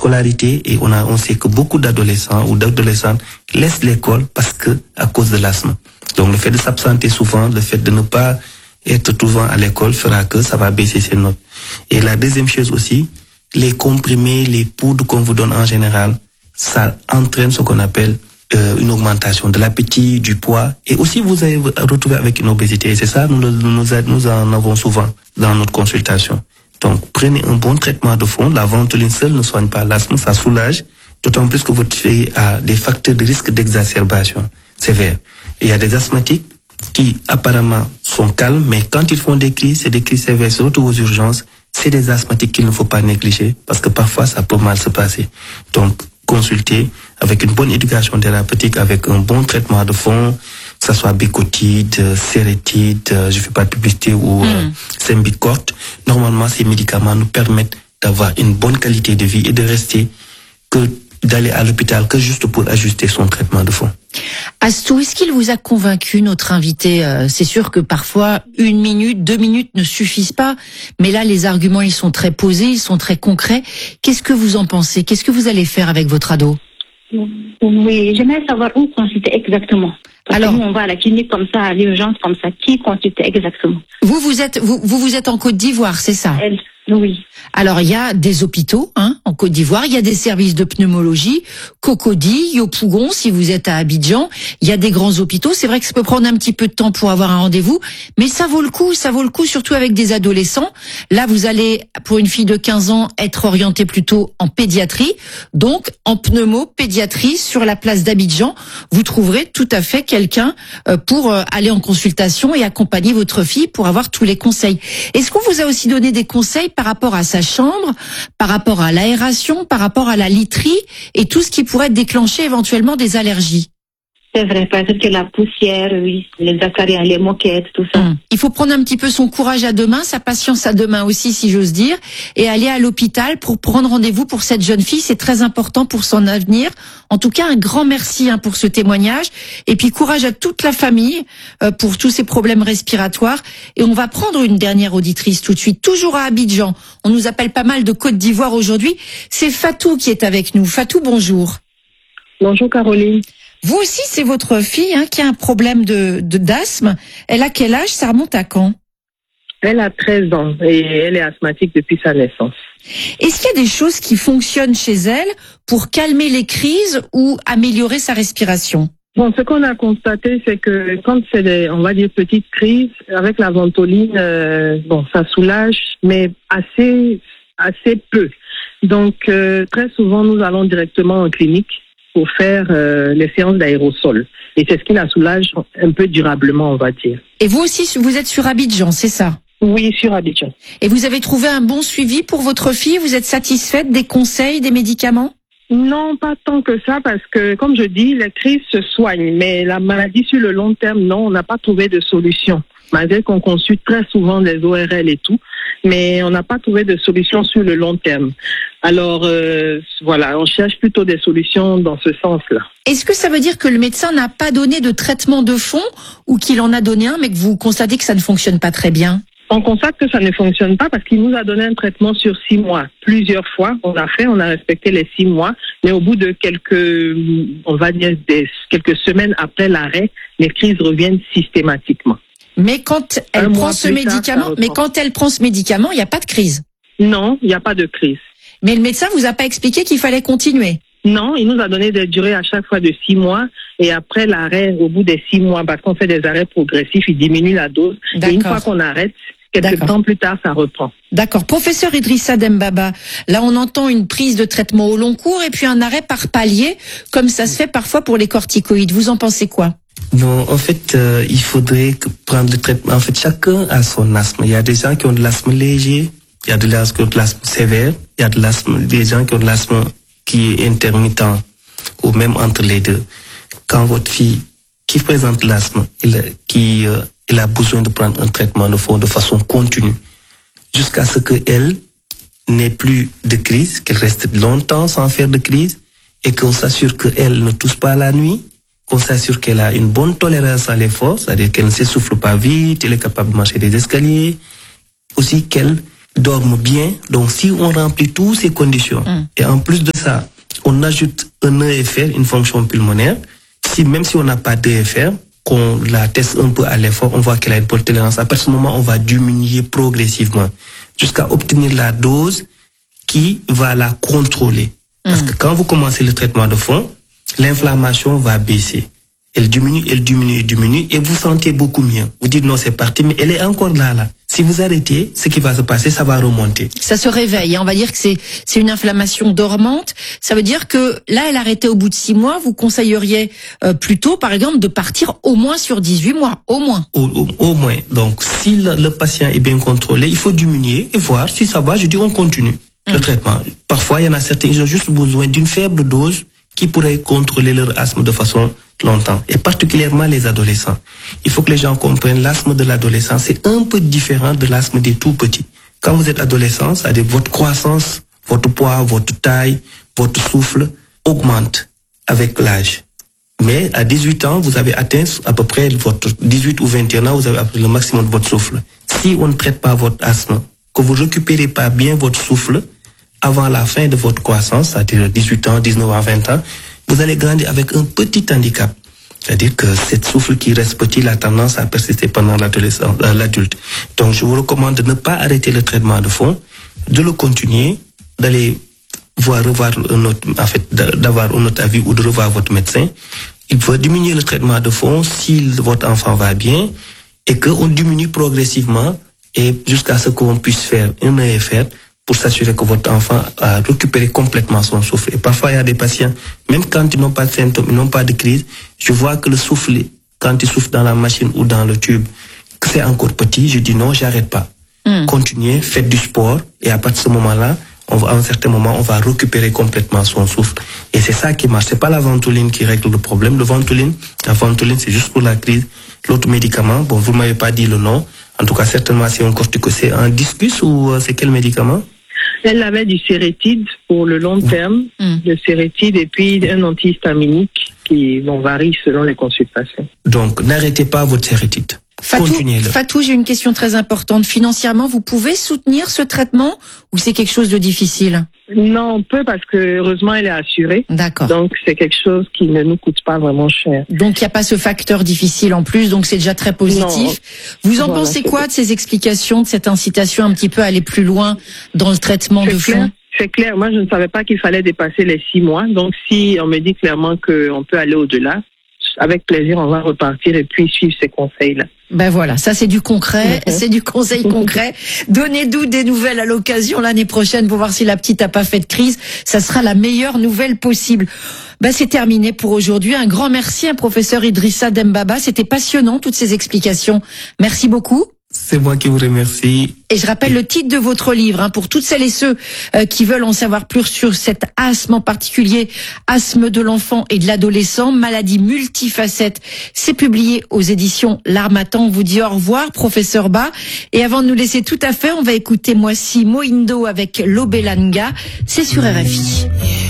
scolarité et on sait que beaucoup d'adolescents ou d'adolescentes laissent l'école à cause de l'asthme. Donc le fait de s'absenter souvent, le fait de ne pas être souvent à l'école fera que ça va baisser ses notes. Et la deuxième chose aussi, les comprimés, les poudres qu'on vous donne en général, ça entraîne ce qu'on appelle une augmentation de l'appétit, du poids, et aussi vous allez vous retrouver avec une obésité. Et c'est ça, nous en avons souvent dans notre consultation. Donc, prenez un bon traitement de fond. La ventoline seule ne soigne pas l'asthme, ça soulage, d'autant plus que votre fille a des facteurs de risque d'exacerbation sévère. Il y a des asthmatiques qui apparemment sont calmes, mais quand ils font des crises, c'est des crises sévères, surtout aux urgences, c'est des asthmatiques qu'il ne faut pas négliger, parce que parfois ça peut mal se passer. Donc, consulter avec une bonne éducation thérapeutique, avec un bon traitement de fond, que ce soit Bécotide, Sérétide, je fais pas de publicité, ou Symbicort. Normalement, ces médicaments nous permettent d'avoir une bonne qualité de vie et de rester que d'aller à l'hôpital que juste pour ajuster son traitement de fond. Astou, est-ce qu'il vous a convaincu, notre invité? C'est sûr que parfois 1 minute, 2 minutes ne suffisent pas, mais là les arguments ils sont très posés, ils sont très concrets. Qu'est-ce que vous en pensez? Qu'est-ce que vous allez faire avec votre ado? Oui, j'aimerais savoir où consulter exactement. Parce Alors, que nous, on va à la clinique comme ça, à l'urgence comme ça. Qui consulte exactement? Vous êtes en Côte d'Ivoire, c'est ça? Oui. Alors, il y a des hôpitaux, en Côte d'Ivoire. Il y a des services de pneumologie, Cocody, Yopougon, si vous êtes à Abidjan. Il y a des grands hôpitaux. C'est vrai que ça peut prendre un petit peu de temps pour avoir un rendez-vous, mais ça vaut le coup, surtout avec des adolescents. Là, vous allez, pour une fille de 15 ans, être orientée plutôt en pédiatrie. Donc, en pneumo-pédiatrie, sur la place d'Abidjan, vous trouverez tout à fait quelqu'un pour aller en consultation et accompagner votre fille pour avoir tous les conseils. Est-ce qu'on vous a aussi donné des conseils par rapport à sa chambre, par rapport à l'aération, par rapport à la literie et tout ce qui pourrait déclencher éventuellement des allergies? C'est vrai, peut-être que la poussière, oui, les acariens, les moquettes, tout ça. Il faut prendre un petit peu son courage à deux mains, sa patience à deux mains aussi, si j'ose dire, et aller à l'hôpital pour prendre rendez-vous pour cette jeune fille. C'est très important pour son avenir. En tout cas, un grand merci pour ce témoignage. Et puis courage à toute la famille pour tous ces problèmes respiratoires. Et on va prendre une dernière auditrice tout de suite, toujours à Abidjan. On nous appelle pas mal de Côte d'Ivoire aujourd'hui. C'est Fatou qui est avec nous. Fatou, bonjour. Bonjour Caroline. Vous aussi, c'est votre fille qui a un problème d'asthme. Elle a quel âge? Ça remonte à quand? Elle a 13 ans et elle est asthmatique depuis sa naissance. Est-ce qu'il y a des choses qui fonctionnent chez elle pour calmer les crises ou améliorer sa respiration? Bon, ce qu'on a constaté, c'est que quand c'est des, on va dire, petites crises, avec la ventoline, ça soulage, mais assez peu. Donc, très souvent, nous allons directement en clinique pour faire les séances d'aérosol. Et c'est ce qui la soulage un peu durablement, on va dire. Et vous aussi, vous êtes sur Abidjan, c'est ça? Oui, sur Abidjan. Et vous avez trouvé un bon suivi pour votre fille? Vous êtes satisfaite des conseils, des médicaments? Non, pas tant que ça, parce que, comme je dis, les crises se soignent, mais la maladie sur le long terme, non, on n'a pas trouvé de solution. Malgré qu'on consulte très souvent des ORL et tout, mais on n'a pas trouvé de solution sur le long terme. Alors, on cherche plutôt des solutions dans ce sens-là. Est-ce que ça veut dire que le médecin n'a pas donné de traitement de fond ou qu'il en a donné un, mais que vous constatez que ça ne fonctionne pas très bien? On constate que ça ne fonctionne pas parce qu'il nous a donné un traitement sur 6 mois. Plusieurs fois, on a respecté les 6 mois, mais au bout de quelques semaines après l'arrêt, les crises reviennent systématiquement. Mais quand elle prend ce médicament, il n'y a pas de crise. Non, il n'y a pas de crise. Mais le médecin vous a pas expliqué qu'il fallait continuer? Non, il nous a donné des durées à chaque fois de 6 mois et après l'arrêt, au bout des 6 mois, parce qu'on fait des arrêts progressifs, il diminue la dose. D'accord. Et une fois qu'on arrête, quelques temps plus tard, ça reprend. D'accord. Professeur Idrissa Dembaba, là on entend une prise de traitement au long cours et puis un arrêt par palier, comme ça se fait parfois pour les corticoïdes. Vous en pensez quoi? Non, en fait, il faudrait prendre le traitement. En fait, chacun a son asthme. Il y a des gens qui ont de l'asthme léger, il y a des gens qui ont de l'asthme sévère, il y a des gens qui ont de l'asthme qui est intermittent ou même entre les deux. Quand votre fille qui présente l'asthme, elle a besoin de prendre un traitement de fond de façon continue jusqu'à ce qu'elle n'ait plus de crise, qu'elle reste longtemps sans faire de crise et qu'on s'assure qu'elle ne tousse pas la nuit, qu'on s'assure qu'elle a une bonne tolérance à l'effort, c'est-à-dire qu'elle ne s'essouffle pas vite, elle est capable de marcher des escaliers, aussi qu'elle dorment bien. Donc, si on remplit toutes ces conditions, et en plus de ça, on ajoute un EFR, une fonction pulmonaire, même si on n'a pas d'EFR, qu'on la teste un peu à l'effort, on voit qu'elle a une bonne tolérance. À partir de ce moment, on va diminuer progressivement jusqu'à obtenir la dose qui va la contrôler. Parce que quand vous commencez le traitement de fond, l'inflammation va baisser. Elle diminue, et vous sentez beaucoup mieux. Vous dites non, c'est parti, mais elle est encore là. Si vous arrêtez, ce qui va se passer, ça va remonter. Ça se réveille, hein. On va dire que c'est une inflammation dormante. Ça veut dire que là, elle arrêtait au bout de 6 mois. Vous conseilleriez plutôt, par exemple, de partir au moins sur 18 mois, au moins. Au moins. Donc, si le patient est bien contrôlé, il faut diminuer et voir si ça va. Je dis, on continue le traitement. Parfois, il y en a certains, ils ont juste besoin d'une faible dose qui pourrait contrôler leur asthme de façon longtemps, et particulièrement les adolescents. Il faut que les gens comprennent, l'asthme de l'adolescent, c'est un peu différent de l'asthme des tout petits. Quand vous êtes adolescent, c'est-à-dire votre croissance, votre poids, votre taille, votre souffle augmente avec l'âge. Mais à 18 ans, vous avez atteint à peu près votre 18 ou 21 ans, vous avez atteint le maximum de votre souffle. Si on ne traite pas votre asthme, que vous ne récupérez pas bien votre souffle avant la fin de votre croissance, c'est-à-dire 18 ans, 19 ans, 20 ans, vous allez grandir avec un petit handicap. C'est-à-dire que cette souffle qui reste petit a tendance à persister pendant l'adulte. Donc, je vous recommande de ne pas arrêter le traitement de fond, de le continuer, d'aller d'avoir un autre avis ou de revoir votre médecin. Il faut diminuer le traitement de fond si votre enfant va bien et qu'on diminue progressivement et jusqu'à ce qu'on puisse faire un EFR pour s'assurer que votre enfant a récupéré complètement son souffle. Et parfois, il y a des patients, même quand ils n'ont pas de symptômes, ils n'ont pas de crise, je vois que le souffle, quand ils soufflent dans la machine ou dans le tube, que c'est encore petit, je dis non, j'arrête pas. Continuez, faites du sport, et à partir de ce moment-là, à un certain moment, on va récupérer complètement son souffle. Et c'est ça qui marche. C'est pas la ventoline qui règle le problème. La ventoline, c'est juste pour la crise. L'autre médicament, bon, vous m'avez pas dit le nom. En tout cas, certainement, c'est un corticoïde. C'est un discus ou c'est quel médicament? Elle avait du Sérétide pour le long terme, le Sérétide, et puis un antihistaminique qui varie selon les consultations. Donc, n'arrêtez pas votre Sérétide. Fatou, j'ai une question très importante. Financièrement, vous pouvez soutenir ce traitement ou c'est quelque chose de difficile? Non, on peut parce que heureusement elle est assurée. D'accord. Donc c'est quelque chose qui ne nous coûte pas vraiment cher. Donc il n'y a pas ce facteur difficile en plus, donc c'est déjà très positif. Non. Vous en pensez quoi de ces explications, de cette incitation un petit peu à aller plus loin dans le traitement de fond? C'est clair. Moi, je ne savais pas qu'il fallait dépasser les 6 mois. Donc si on me dit clairement qu'on peut aller au-delà, avec plaisir, on va repartir et puis suivre ces conseils-là. Ben voilà, ça c'est du concret, c'est du conseil concret. Donnez-nous des nouvelles à l'occasion l'année prochaine pour voir si la petite a pas fait de crise. Ça sera la meilleure nouvelle possible. Ben c'est terminé pour aujourd'hui. Un grand merci à professeur Idrissa Dembaba. C'était passionnant toutes ces explications. Merci beaucoup. C'est moi qui vous remercie. Et je rappelle le titre de votre livre, pour toutes celles et ceux qui veulent en savoir plus sur cet asthme en particulier, asthme de l'enfant et de l'adolescent, maladie multifacette. C'est publié aux éditions L'Harmattan. On vous dit au revoir, professeur Ba. Et avant de nous laisser tout à fait, on va écouter Moissi Mohindo avec Lobelanga. C'est sur RFI.